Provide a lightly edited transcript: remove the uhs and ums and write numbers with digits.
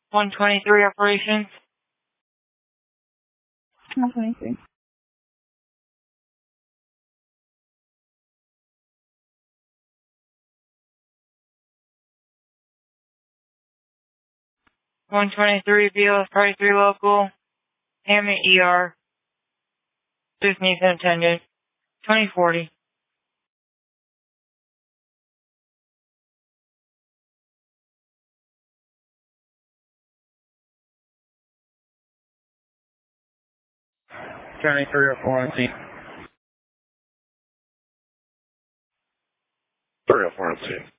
123 operations. 123. BLS Party 3 local. Hammond ER. Just needs an attendant. 2040. Journey 304 on scene. 304 on scene.